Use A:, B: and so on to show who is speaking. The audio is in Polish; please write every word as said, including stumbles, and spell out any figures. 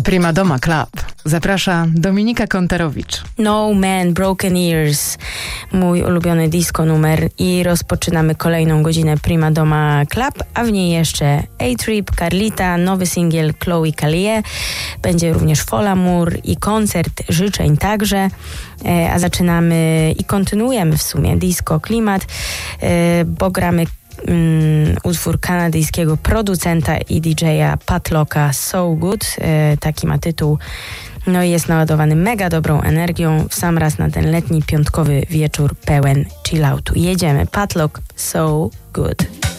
A: Prima Doma Club. Zaprasza Dominika Kontarowicz.
B: No Man, Broken Ears, mój ulubiony disco numer, i rozpoczynamy kolejną godzinę Prima Doma Club, a w niej jeszcze A-Trip, Carlita, nowy singiel Chloe Calie, będzie również Folamur i koncert życzeń także, e, a zaczynamy i kontynuujemy w sumie disco klimat, e, bo gramy Um, utwór kanadyjskiego producenta i D J-a Patlocka So Good, e, taki ma tytuł, no i jest naładowany mega dobrą energią w sam raz na ten letni piątkowy wieczór pełen chilloutu. Jedziemy, Patlock So Good.